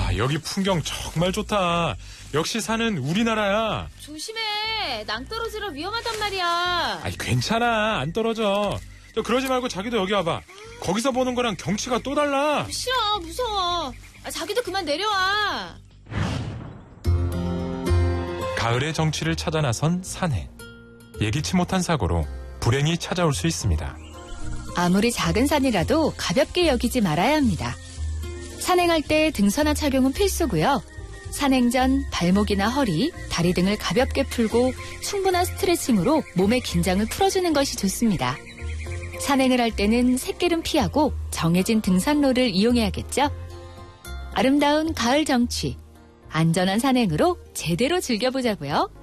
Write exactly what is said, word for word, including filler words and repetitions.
야, 여기 풍경 정말 좋다. 역시 산은 우리나라야. 조심해. 낭떠러지라 위험하단 말이야. 아이, 괜찮아. 안 떨어져. 저 그러지 말고 자기도 여기 와봐. 거기서 보는 거랑 경치가 또 달라. 싫어. 무서워. 아, 자기도 그만 내려와. 가을의 정취를 찾아 나선 산행. 예기치 못한 사고로 불행이 찾아올 수 있습니다. 아무리 작은 산이라도 가볍게 여기지 말아야 합니다. 산행할 때 등산화 착용은 필수고요. 산행 전 발목이나 허리, 다리 등을 가볍게 풀고 충분한 스트레칭으로 몸의 긴장을 풀어주는 것이 좋습니다. 산행을 할 때는 샛길은 피하고 정해진 등산로를 이용해야겠죠? 아름다운 가을 정취, 안전한 산행으로 제대로 즐겨보자고요.